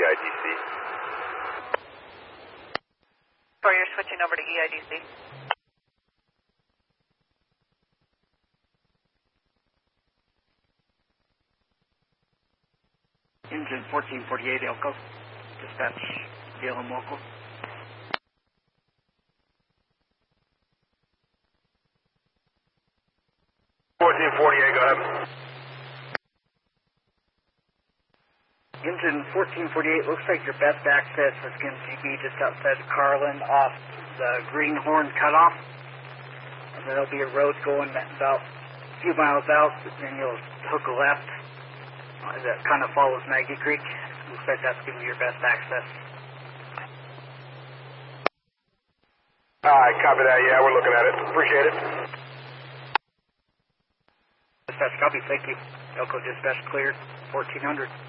EIDC. Sorry, you're switching over to EIDC. Engine 1448 Elko. Dispatch BLM local. 1448, go ahead. Engine 1448, looks like your best access is going to be just outside of Carlin off the Greenhorn cutoff. And then there'll be a road going about a few miles out, and then you'll hook a left. That kind of follows Maggie Creek. Looks like that's going to be your best access. Alright, copy that. Yeah, we're looking at it. Appreciate it. Dispatch copy, thank you. Elko dispatch cleared, 1400.